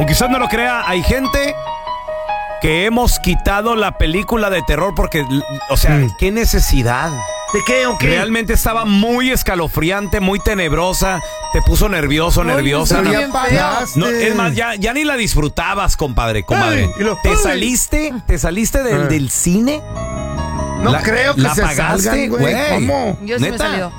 Aunque usted no lo crea, hay gente que hemos quitado la película de terror porque, o sea, ¿qué necesidad? ¿De qué o qué? Realmente estaba muy escalofriante, muy tenebrosa. Te puso nervioso, nerviosa. Pero ya pagaste. No, es más, ya ni la disfrutabas, comadre. ¿Te saliste del cine? No creo que ¿la se pagaste, salgan, güey. ¿Cómo? Yo sí me he ¿Neta? salido.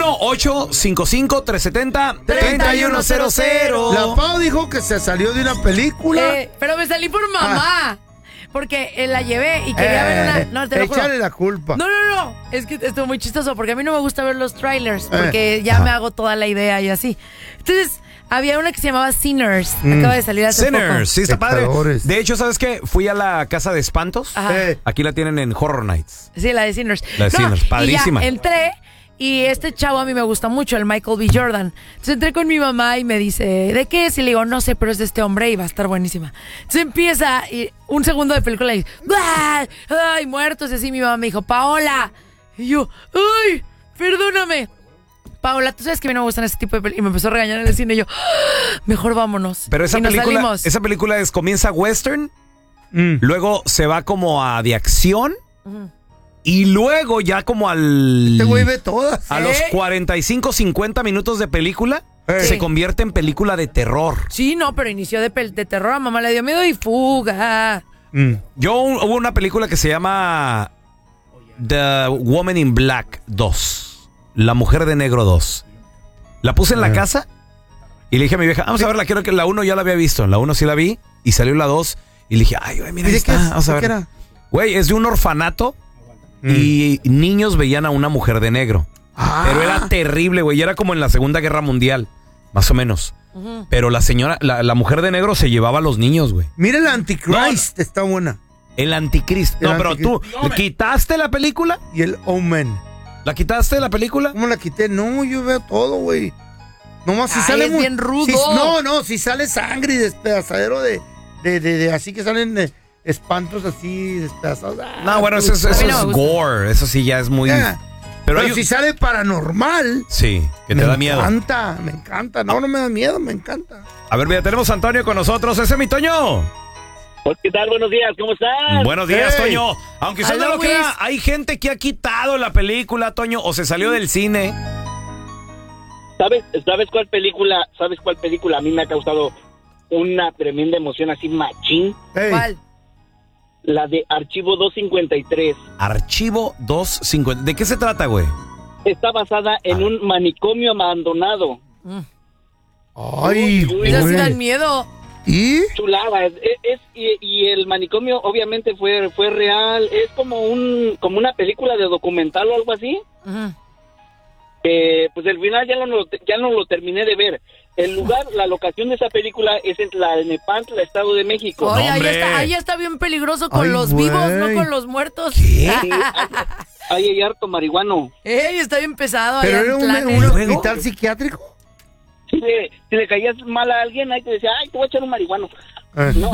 1-855-370-3100. La Pau dijo que se salió de una película. Pero me salí por mamá. Porque la llevé y quería ver una... No, te lo juro. Échale la culpa. No. Es que estuvo muy chistoso porque a mí no me gusta ver los trailers porque ya me hago toda la idea y así. Entonces, había una que se llamaba Sinners. Acaba de salir hace poco. Sinners, sí, está padre. Pecadores. De hecho, ¿sabes qué? Fui a la Casa de Espantos. Ajá. Aquí la tienen en Horror Nights. Sí, la de Sinners. La de Sinners, padrísima. Y ya entré y este chavo a mí me gusta mucho, el Michael B. Jordan. Entonces entré con mi mamá y me dice, ¿de qué es? Y le digo, no sé, pero es de este hombre y va a estar buenísima. Entonces empieza y un segundo de película y dice, ¡ay, muertos! Y así mi mamá me dijo, Paola. Y yo, ¡ay, perdóname! Paola, tú sabes que a mí no me gustan ese tipo de películas. Y me empezó a regañar en el cine y yo, mejor vámonos. Pero esa y nos película, salimos. comienza western, luego se va como a de acción, y luego ya como Este güey ve todas. a los 45, 50 minutos de película, se convierte en película de terror. Sí, no, pero inició de terror. A mamá le dio miedo y fuga. Hubo una película que se llama The Woman in Black 2, La Mujer de Negro 2. La puse en la casa y le dije a mi vieja, vamos a verla, quiero que la 1 ya la había visto. La 1 sí la vi y salió la 2 y le dije, ay, güey, mira, ahí está, vamos a ver. Güey, es de un orfanato y niños veían a una mujer de negro. Pero era terrible, güey, era como en la Segunda Guerra Mundial, más o menos. Pero la señora, la mujer de negro se llevaba a los niños, güey. Mira el Antichrist, está buena. El Anticristo. No, pero tú, ¿quitaste la película? Y el Omen. ¿La quitaste la película? ¿Cómo la quité? No, yo veo todo, güey. Nomás si sale es muy bien rudo. Si sale sangre y despedazadero de así que salen espantos así despedazados. No, bueno, eso es gore. Eso sí ya es muy... Pero si sale paranormal. Sí, que te da miedo. Me encanta. No me da miedo, me encanta. A ver, mira, tenemos a Antonio con nosotros. Ese es mi Toño. ¿Qué tal? Buenos días, ¿cómo estás? Buenos días, Toño. Aunque usted no lo crea, hay gente que ha quitado la película, Toño, o se salió del cine. ¿Sabes cuál película? ¿Sabes cuál película a mí me ha causado una tremenda emoción así machín? ¿Cuál? La de Archivo 253. Archivo 250. ¿De qué se trata, güey? Está basada en un manicomio abandonado. Ay, güey. Esas sí dan miedo. ¿Y? Chulada. Y el manicomio obviamente fue real. Es como una película de documental o algo así. Pues al final ya no lo terminé de ver. El lugar, la locación de esa película es en Tlalnepantla, Estado de México. Oye, ahí está bien peligroso con los vivos, no con los muertos. Sí, hay harto marihuano. Está bien pesado. ¿Pero era un hospital psiquiátrico? Si le caías mal a alguien, ahí te decía, ay, te voy a echar un marihuano. No,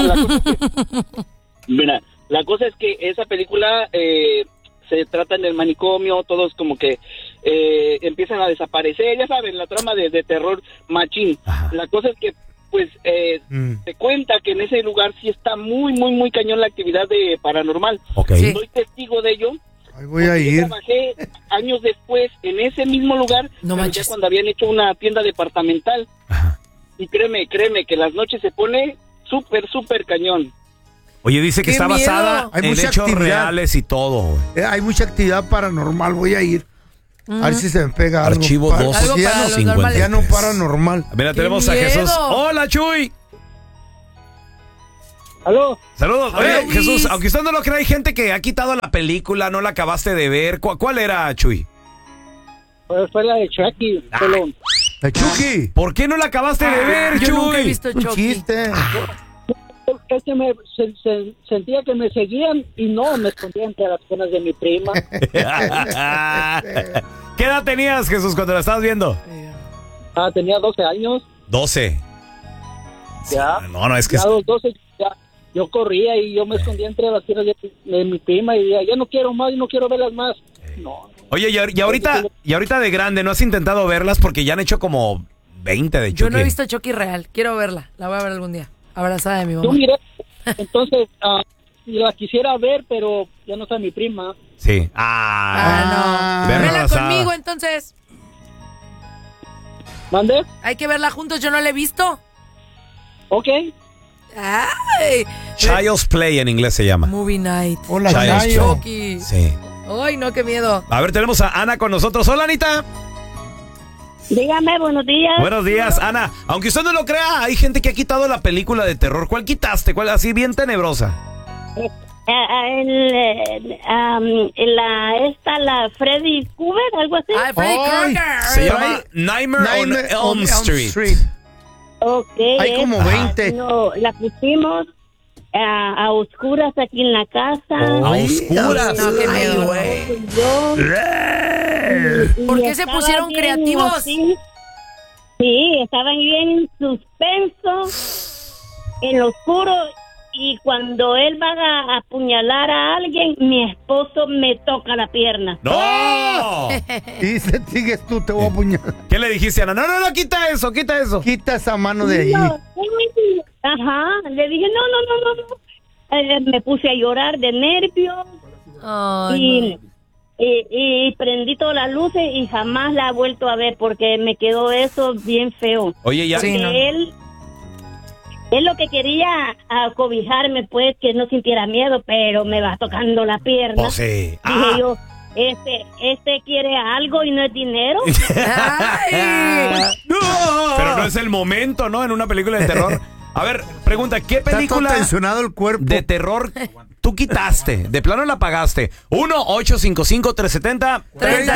la cosa es que esa película se trata en el manicomio, todos como que empiezan a desaparecer, ya saben, la trama de terror machín. Ajá. La cosa es que, pues, se cuenta que en ese lugar sí está muy, muy, muy cañón la actividad de paranormal. Okay. Soy testigo de ello. Ahí voy a ir. Yo trabajé años después en ese mismo lugar, ya cuando habían hecho una tienda departamental. Ajá. Y créeme que las noches se pone súper, súper cañón. Oye, dice que está basada en hechos reales y todo. Hay mucha actividad paranormal, voy a ir. A ver si se me pega algo. Archivo 250. Ya no paranormal. Mira, tenemos a Jesús. Hola, Chuy. ¿Aló? Saludos. Oye, Jesús, aunque usted no lo crea, hay gente que ha quitado la película, no la acabaste de ver. ¿Cuál era, Chuy? Pues fue la de Chucky. ¿La Chucky? ¿Por qué no la acabaste de ver, Chuy? Yo nunca he visto Chucky. Un chiste. Es que sentía que me seguían y no, me escondía entre las piernas de mi prima. ¿Qué edad tenías, Jesús, cuando la estabas viendo? Tenía 12 años. 12. Ya. No, es que... Ya a los 12 ya, yo corría y yo me escondía entre las piernas de mi prima y ya no quiero más, no quiero verlas más. No. Oye, y ahorita de grande, ¿no has intentado verlas? Porque ya han hecho como 20 de Chucky. Yo no he visto Chucky real, quiero verla, la voy a ver algún día. Abrazada de mi Yo mamá. miré, entonces la quisiera ver, pero ya no está mi prima. Sí. Ah, no. Verla Vela abrazada. conmigo, entonces. ¿Mande? Hay que verla juntos, yo no la he visto. Ok. Ay. Child's Play en inglés se llama. Movie night. Hola, Child's Chayo. Chucky. Sí. Ay, no, qué miedo. A ver, tenemos a Ana con nosotros. Hola, Anita. Dígame, buenos días. Buenos días, Ana. Aunque usted no lo crea, hay gente que ha quitado la película de terror. ¿Cuál quitaste? ¿Cuál así bien tenebrosa? La Freddy Krueger, algo así. Ay, Freddy Ay, Krueger. Se llama Nightmare on Elm Street. Ok. Hay como 20. No, la pusimos a oscuras aquí en la casa. A oscuras. No, qué miedo. Yo, ¿Por y qué se estaba pusieron bien creativos? así. Sí, estaban bien en suspenso, en lo oscuro. Y cuando él va a apuñalar a alguien, mi esposo me toca la pierna. ¡No! Y se sigues tú, te voy a apuñalar. ¿Qué le dijiste, Ana? No, quita eso, quita eso. Quita esa mano de allí. No, ajá, le dije, no. Me puse a llorar de nervios Ay, y prendí todas las luces y jamás la he vuelto a ver porque me quedó eso bien feo. Oye, ya. Sí, no. Él lo que quería acobijarme, pues, que no sintiera miedo, pero me va tocando la pierna. Oh, sí. Dije yo, este quiere algo y no es dinero. Ay. Pero no es el momento, ¿no? En una película de terror. A ver, pregunta, ¿qué Está todo película tensionado el cuerpo. de terror tú quitaste? De plano la pagaste. 1-855-370-30